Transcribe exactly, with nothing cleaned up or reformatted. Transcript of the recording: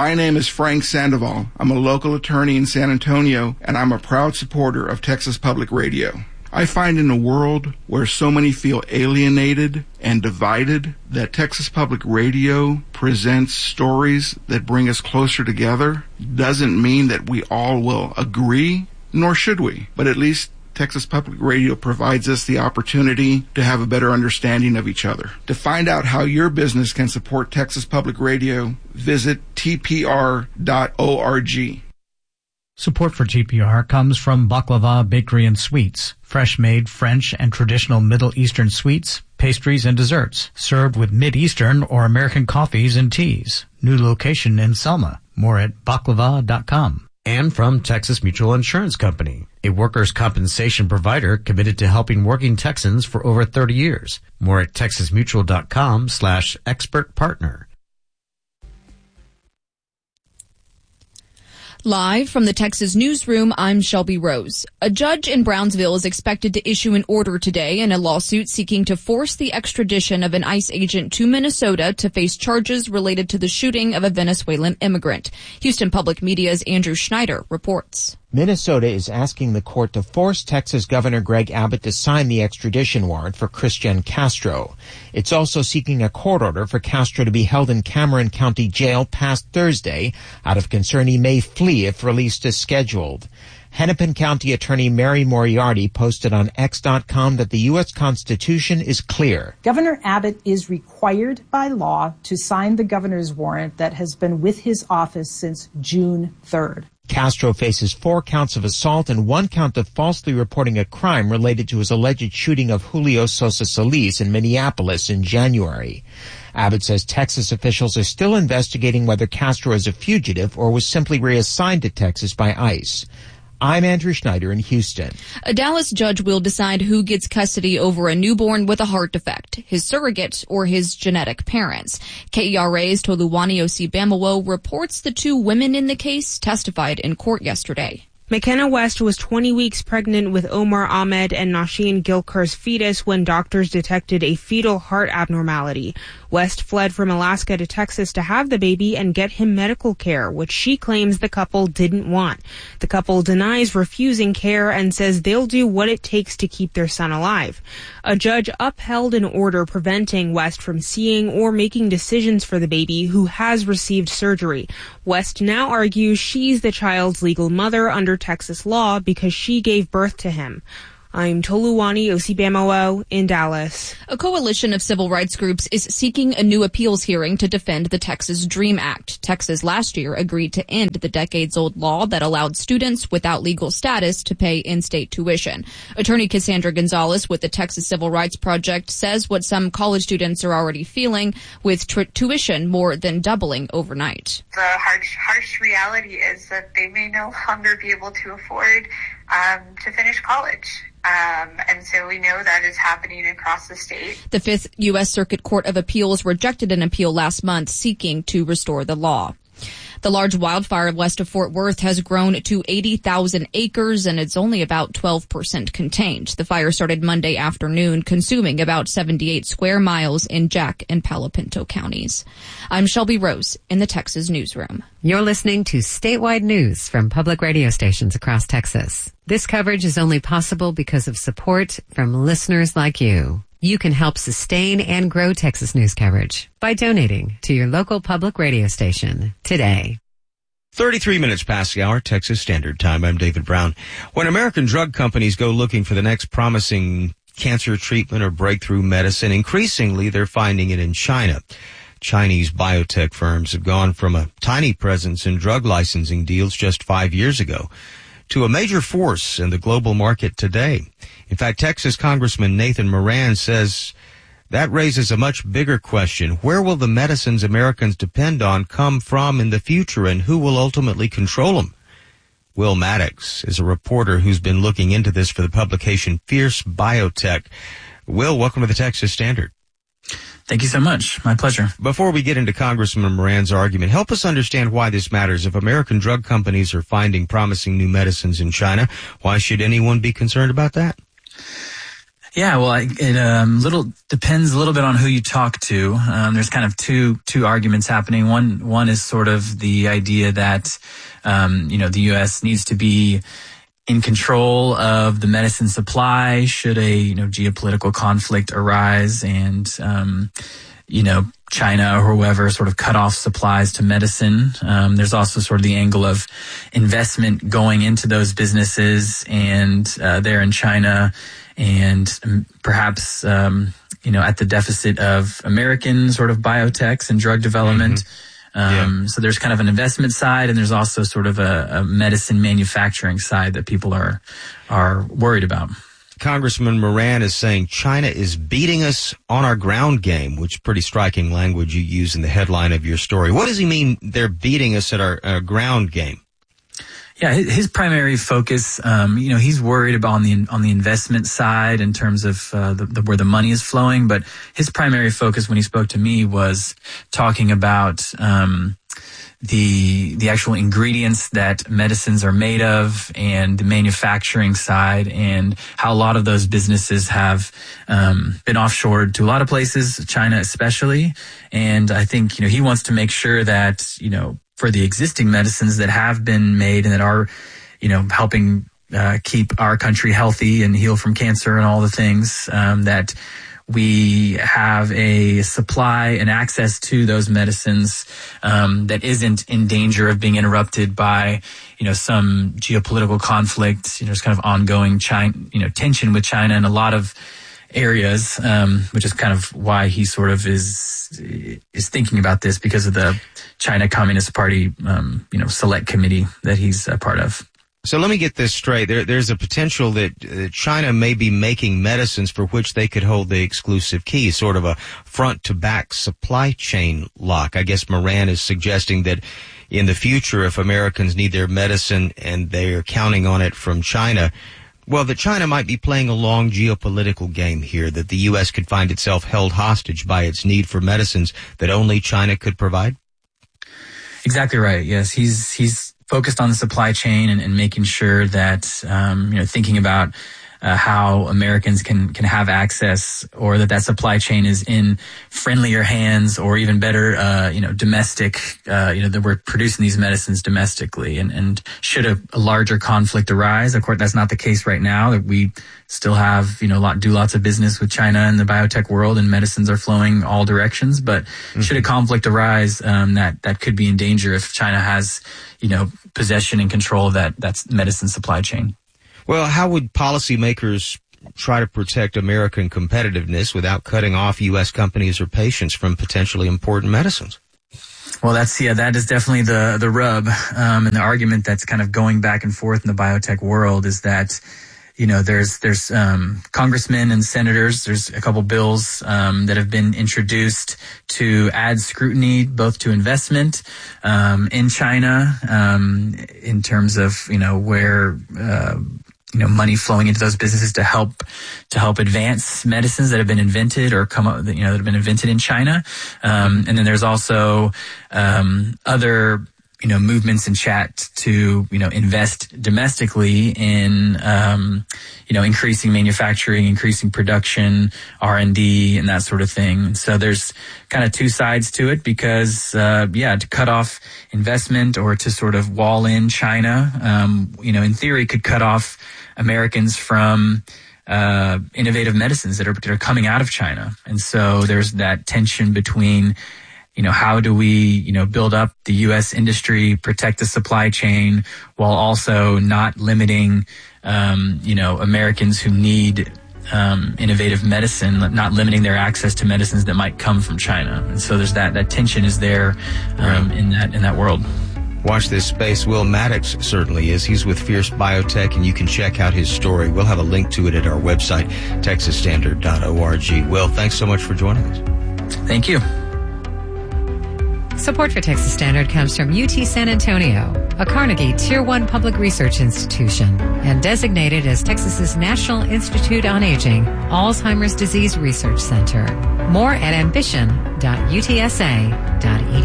My name is Frank Sandoval. I'm a local attorney in San Antonio, and I'm a proud supporter of Texas Public Radio. I find in a world where so many feel alienated and divided that Texas Public Radio presents stories that bring us closer together. Doesn't mean that we all will agree, nor should we, but at least Texas Public Radio provides us the opportunity to have a better understanding of each other. To find out how your business can support Texas Public Radio, visit T P R dot org. Support for T P R comes from Baklava Bakery and Sweets, fresh-made French and traditional Middle Eastern sweets, pastries, and desserts, served with Mid-Eastern or American coffees and teas. New location in Selma. More at baklava dot com. And from Texas Mutual Insurance Company, a workers' compensation provider committed to helping working Texans for over thirty years. More at texas mutual dot com slash expert partner. Live from the Texas Newsroom, I'm Shelby Rose. A judge in Brownsville is expected to issue an order today in a lawsuit seeking to force the extradition of an ICE agent to Minnesota to face charges related to the shooting of a Venezuelan immigrant. Houston Public Media's Andrew Schneider reports. Minnesota is asking the court to force Texas Governor Greg Abbott to sign the extradition warrant for Christian Castro. It's also seeking a court order for Castro to be held in Cameron County Jail past Thursday out of concern he may flee if released as scheduled. Hennepin County Attorney Mary Moriarty posted on X dot com that the U S Constitution is clear. Governor Abbott is required by law to sign the governor's warrant that has been with his office since June third. Castro faces four counts of assault and one count of falsely reporting a crime related to his alleged shooting of Julio Sosa Solis in Minneapolis in January. Abbott says Texas officials are still investigating whether Castro is a fugitive or was simply reassigned to Texas by ICE. I'm Andrew Schneider in Houston. A Dallas judge will decide who gets custody over a newborn with a heart defect, his surrogate or his genetic parents. K E R A's Toluwani Osibamawo reports the two women in the case testified in court yesterday. McKenna West was twenty weeks pregnant with Omar Ahmed and Nasheen Gilker's fetus when doctors detected a fetal heart abnormality. West fled from Alaska to Texas to have the baby and get him medical care, which she claims the couple didn't want. The couple denies refusing care and says they'll do what it takes to keep their son alive. A judge upheld an order preventing West from seeing or making decisions for the baby, who has received surgery. West now argues she's the child's legal mother under Texas law because she gave birth to him. I'm Toluwani Osibamawo in Dallas. A coalition of civil rights groups is seeking a new appeals hearing to defend the Texas DREAM Act. Texas last year agreed to end the decades-old law that allowed students without legal status to pay in-state tuition. Attorney Cassandra Gonzalez with the Texas Civil Rights Project says what some college students are already feeling, with t- tuition more than doubling overnight. The harsh, harsh reality is that they may no longer be able to afford um, to finish college. Um, and so we know that is happening across the state. The Fifth U S Circuit Court of Appeals rejected an appeal last month seeking to restore the law. The large wildfire west of Fort Worth has grown to eighty thousand acres, and it's only about twelve percent contained. The fire started Monday afternoon, consuming about seventy-eight square miles in Jack and Palo Pinto counties. I'm Shelby Rose in the Texas Newsroom. You're listening to statewide news from public radio stations across Texas. This coverage is only possible because of support from listeners like you. You can help sustain and grow Texas news coverage by donating to your local public radio station today. thirty-three minutes past the hour, Texas Standard Time. I'm David Brown. When American drug companies go looking for the next promising cancer treatment or breakthrough medicine, increasingly they're finding it in China. Chinese biotech firms have gone from a tiny presence in drug licensing deals just five years ago to a major force in the global market today. In fact, Texas Congressman Nathan Moran says that raises a much bigger question. Where will the medicines Americans depend on come from in the future, and who will ultimately control them? Will Maddox is a reporter who's been looking into this for the publication Fierce Biotech. Will, welcome to the Texas Standard. Thank you so much. My pleasure. Before we get into Congressman Moran's argument, help us understand why this matters. If American drug companies are finding promising new medicines in China, why should anyone be concerned about that? Yeah, well, it um, little depends a little bit on who you talk to. Um, there's kind of two two arguments happening. One one is sort of the idea that um, you know the U S needs to be in control of the medicine supply should a you know geopolitical conflict arise, and um, you know China or whoever sort of cut off supplies to medicine. Um, there's also sort of the angle of investment going into those businesses, and uh, there in China. And perhaps, um, you know, at the deficit of American sort of biotechs and drug development. Mm-hmm. Um, yeah. So there's kind of an investment side, and there's also sort of a, a medicine manufacturing side that people are are worried about. Congressman Moran is saying China is beating us on our ground game, which is pretty striking language you use in the headline of your story. What does he mean they're beating us at our, our ground game? Yeah, his primary focus, um, you know, he's worried about on the on the investment side in terms of uh, the, the, where the money is flowing. But his primary focus when he spoke to me was talking about um, the the actual ingredients that medicines are made of, and the manufacturing side, and how a lot of those businesses have um, been offshored to a lot of places, China especially. And I think you know he wants to make sure that you know. for the existing medicines that have been made and that are, you know, helping uh, keep our country healthy and heal from cancer and all the things, um, that we have a supply and access to those medicines um, that isn't in danger of being interrupted by, you know, some geopolitical conflict. You know, there's kind of ongoing China, you know, tension with China in a lot of areas, um, which is kind of why he sort of is is thinking about this, because of the China Communist Party, um, you know, select committee that he's a part of. So let me get this straight. There, there's a potential that uh, China may be making medicines for which they could hold the exclusive key, sort of a front-to-back supply chain lock. I guess Moran is suggesting that in the future, if Americans need their medicine and they're counting on it from China, well, that China might be playing a long geopolitical game here, that the U S could find itself held hostage by its need for medicines that only China could provide? Exactly right. Yes, he's he's focused on the supply chain and, and making sure that um, you know thinking about uh, how Americans can can have access, or that that supply chain is in friendlier hands, or even better, uh, you know, domestic. Uh, you know, that we're producing these medicines domestically, and and should a, a larger conflict arise, of course, that's not the case right now. That we still have, you know, lot, do lots of business with China in the biotech world, and medicines are flowing all directions. But mm-hmm. should a conflict arise, um, that, that could be in danger if China has, you know, possession and control of that, that's medicine supply chain. Well, how would policymakers try to protect American competitiveness without cutting off U S companies or patients from potentially important medicines? Well, that's, yeah, that is definitely the, the rub. Um, and the argument that's kind of going back and forth in the biotech world is that, you know, there's, there's, um, congressmen and senators, there's a couple bills, um, that have been introduced to add scrutiny both to investment, um, in China, um, in terms of, you know, where, uh, you know, money flowing into those businesses to help, to help advance medicines that have been invented or come up, you know, that have been invented in China. Um, and then there's also, um, other, you know, movements and chat to, you know, invest domestically in, um, you know, increasing manufacturing, increasing production, R and D, and that sort of thing. So there's kind of two sides to it, because, uh, yeah, to cut off investment or to sort of wall in China, um, you know, in theory could cut off Americans from, uh, innovative medicines that are, that are coming out of China. And so there's that tension between, you know, how do we, you know, build up the U S industry, protect the supply chain, while also not limiting, um, you know, Americans who need um, innovative medicine, not limiting their access to medicines that might come from China. And so there's that, that tension is there um, right. in that in that world. Watch this space. Will Maddox certainly is. He's with Fierce Biotech, and you can check out his story. We'll have a link to it at our website, texas standard dot org. Will, thanks so much for joining us. Thank you. Support for Texas Standard comes from U T San Antonio, a Carnegie Tier one public research institution, and designated as Texas's National Institute on Aging Alzheimer's Disease Research Center. More at ambition dot u t s a dot e d u.